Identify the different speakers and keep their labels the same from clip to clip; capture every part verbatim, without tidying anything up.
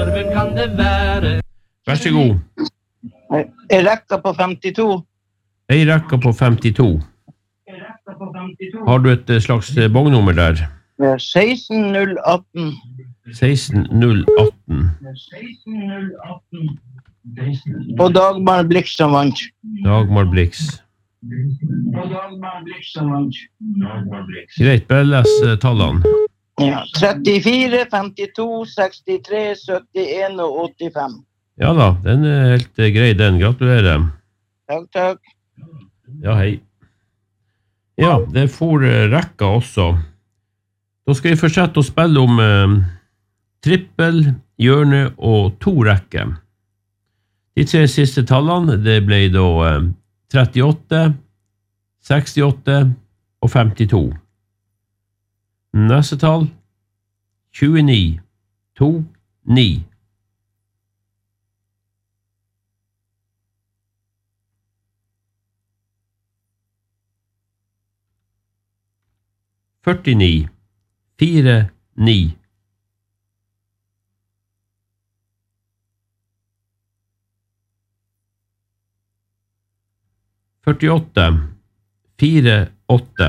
Speaker 1: hvem kan det være?
Speaker 2: Vær så god.
Speaker 3: Jeg rekker på femtito.
Speaker 2: Jeg rekker på femtito. Har du et slags bognummer der?
Speaker 3: seksten null atten.
Speaker 2: seksten null atten.
Speaker 3: Og Dagmar Blix som vant.
Speaker 2: Dagmar Blix.
Speaker 3: Og Dagmar Blix som vant.
Speaker 2: Greit, bare les tallene.
Speaker 3: Ja, trettifire, femtito, sekstitre, syttien og åttifem.
Speaker 2: Ja da, den er helt grei den. Gratulerer.
Speaker 3: Takk, takk.
Speaker 2: Ja, hei. Ja, det får rekka også. Da skal vi fortsette å spille om eh, trippel, hjørne og to rekker. De tre siste tallene, det ble da eh, trettiåtte, sekstiåtte og femtito. Neste tall, tjueni, to, ni. førtini, fire, ni. førtiåtte, fire, åtte.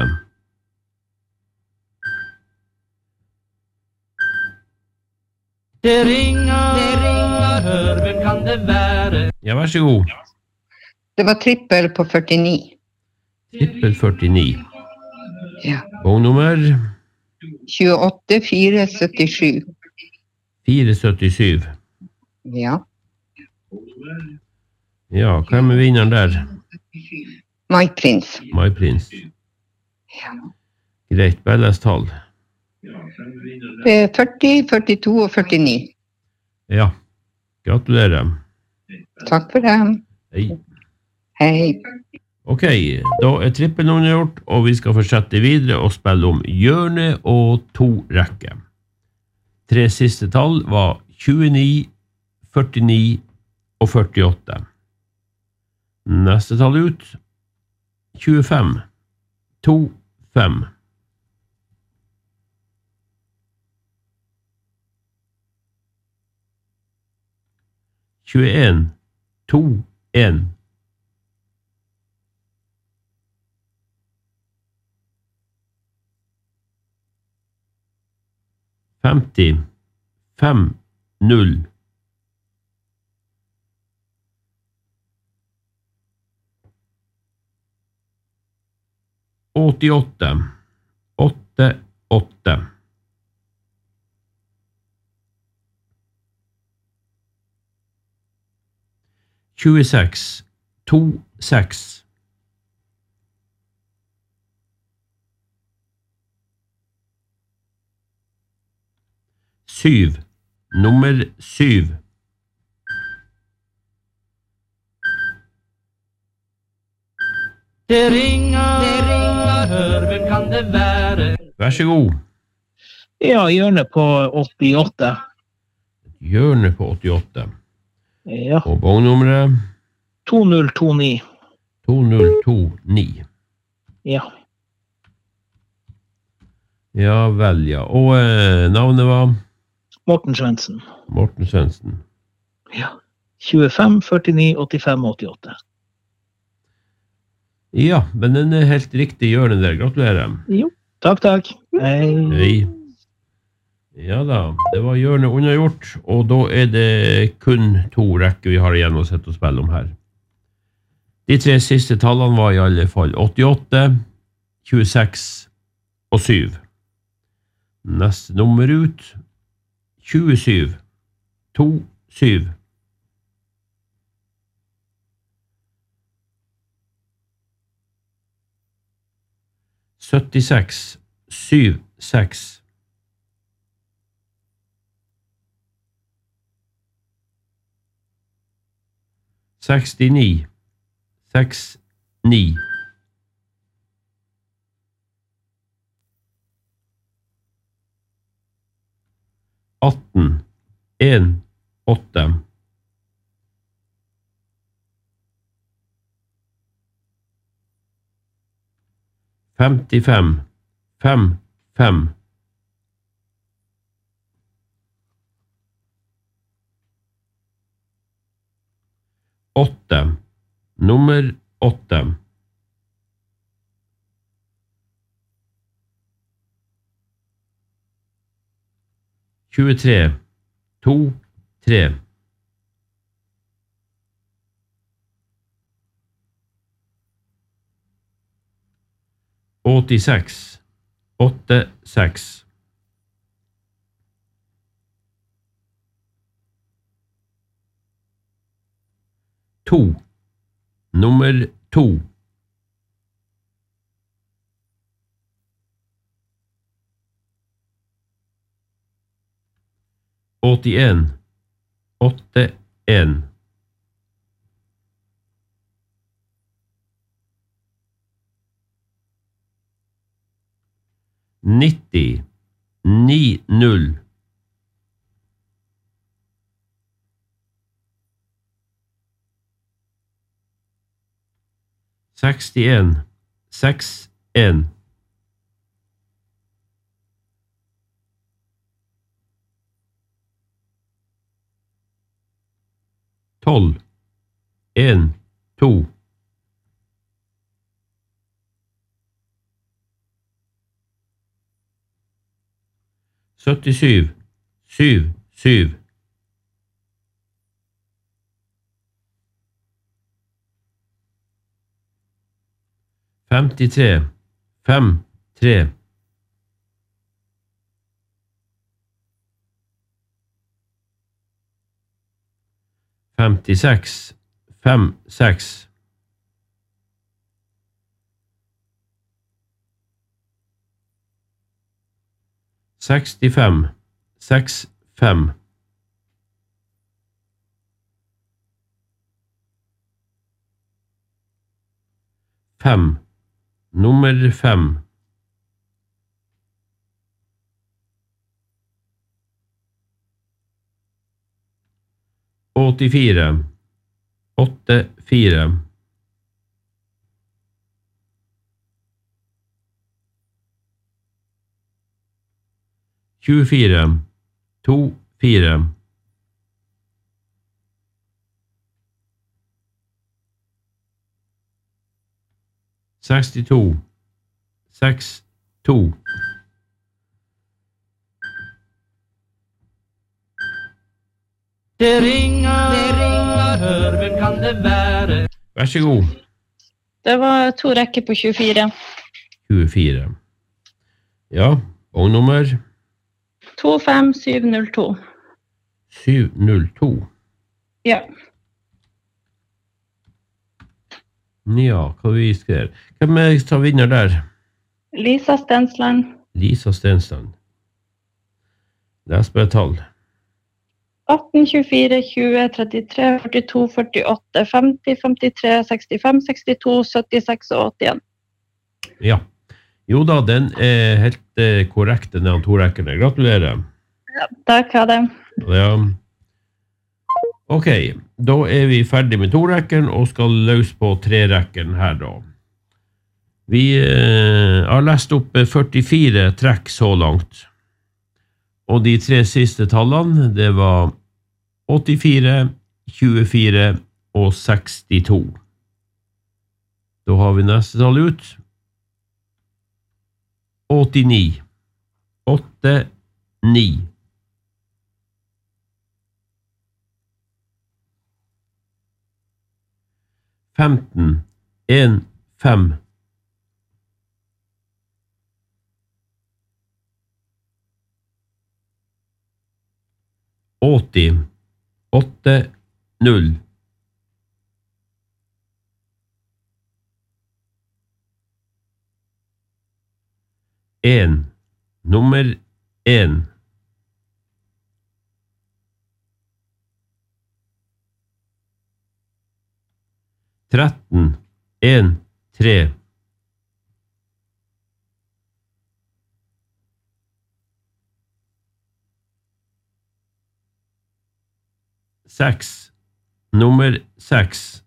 Speaker 1: Det ringer, det ringer, hør, hvem kan det være?
Speaker 2: Ja, vær så god.
Speaker 4: Det var trippel på førtini.
Speaker 2: Trippel førtini.
Speaker 4: Ja.
Speaker 2: Bognummer
Speaker 4: tjueåtte, fire, syttisju.
Speaker 2: fire syttisju.
Speaker 4: Ja.
Speaker 2: Ja, hvem er vinneren der?
Speaker 4: My Prince.
Speaker 2: My Prince.
Speaker 4: Ja.
Speaker 2: Greit, bare les tall.
Speaker 4: førti, førtito og førtini.
Speaker 2: Ja, gratulerer.
Speaker 4: Takk for det.
Speaker 2: Hei.
Speaker 4: Hei.
Speaker 2: Ok, da er trippelen unnagjort, og vi skal fortsette videre og spille om hjørne og to rekker. Tre siste tall var tjueni, førtini og førtiåtte. Neste tall ut, tjuefem, to, fem. tjueen, to, en. femti, fem, null. åttiåtte, åtte, åtte. tjueseks, to, seks. Syv, nummer syv.
Speaker 1: Det ringer, det ringer, hør, hvem kan det være?
Speaker 2: Vær så god.
Speaker 5: Ja, hjørne på åttiåtte.
Speaker 2: Hjørne på åttiåtte.
Speaker 5: Ja.
Speaker 2: Og bognumret
Speaker 5: to null to ni.
Speaker 2: to null to ni.
Speaker 5: Ja.
Speaker 2: Ja vel, ja. Og eh, navnet var?
Speaker 5: Morten Svendsen.
Speaker 2: Morten Svendsen.
Speaker 5: Ja. tjuefem, førtini, åttifem, åttiåtte.
Speaker 2: Ja, men den er helt riktig hjørne der. Gratulerer.
Speaker 5: Jo, takk, takk. Hei.
Speaker 2: Hei. Ja da, det var hjørnet unnagjort, og da er det kun to rekker vi har igjen å sette og spille om her. De tre siste tallene var i alle fall åttiåtte, tjueseks og syv. Neste nummer ut, tjuesju, to, syv. syttiseks, syv, seks. sekstini, seks, ni. atten, en, åtte. femtifem, fem, fem. åtte. Nummer åtte. tjuetre. To, tre. åttiseks. Åtte, seks. To. Nummer to. åttien. Åtte, en. nitti. Ni, null. sekstien. Seks, en. tolv. En, to. syttisju. Syv, syv. femtitre. Fem, tre. femtiseks. Fem, seks. sekstifem. Seks, fem. Fem. Nummer fem. åttifire. Åtte, fire. tjuefire. To, fire. sekstito. Seks, to.
Speaker 1: Det ringer, det ringer, hør, hvem kan det være?
Speaker 2: Vær så god.
Speaker 6: Det var to rekker på tjuefire.
Speaker 2: tjuefire. Ja, og nummer
Speaker 6: to fem syv null to.
Speaker 2: syv null to.
Speaker 6: Ja.
Speaker 2: Ja, hva vi skrev. Hvem er det som vinner der?
Speaker 6: Lisa Stensland.
Speaker 2: Lisa Stensland. Les bare tall.
Speaker 6: atten, tjuefire, tjue, trettitre, førtito, førtiåtte, femti, femtitre, sekstifem, sekstito, syttiseks og åttien.
Speaker 2: Ja. Jo da, den er helt eh, korrekt, den er to rekkene. Gratulerer.
Speaker 6: Ja, takk, ha det.
Speaker 2: Ja. Ok, da er vi ferdig med to rekken og skal løs på tre rekken her da. Vi eh, har lest opp førtifire trekk så langt. Og de tre siste tallene, det var åttifire, tjuefire og sekstito. Da har vi neste tall ut. åttini. åtte, ni. femten. en, fem. åtti. åtte, null. en. Nummer en. tretten. en, tre. seks. Nummer seks.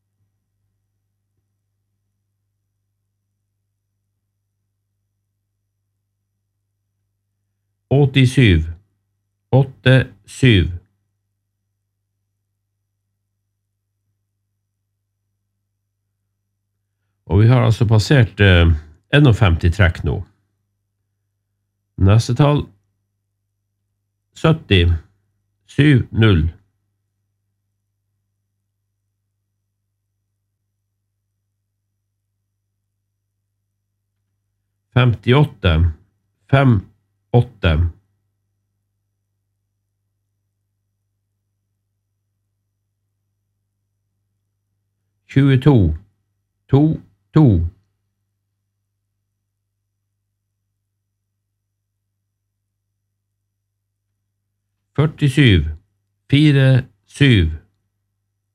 Speaker 2: åttisju. åtte, syv. Og vi har altså passert eh, femti trekk nå. Neste tall sytti sytti femtiåtte femtiåtte tjueto to to førtisju fire sju